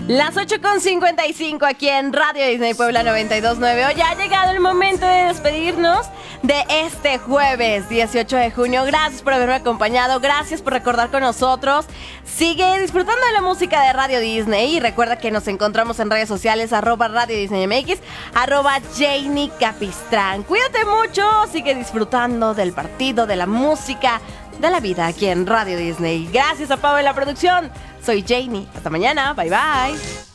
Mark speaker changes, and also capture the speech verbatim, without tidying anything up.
Speaker 1: Las ocho con cincuenta y cinco aquí en Radio Disney Puebla noventa y dos punto nueve. Hoy ha llegado el momento de despedirnos de este jueves dieciocho de junio. Gracias por haberme acompañado, gracias por recordar con nosotros. Sigue disfrutando de la música de Radio Disney y recuerda que nos encontramos en redes sociales, arroba Radio Disney M X, arroba Janie Capistrán. Cuídate mucho, sigue disfrutando del partido, de la música, de la vida aquí en Radio Disney. Gracias a Pau en la producción. Soy Janie. Hasta mañana. Bye bye.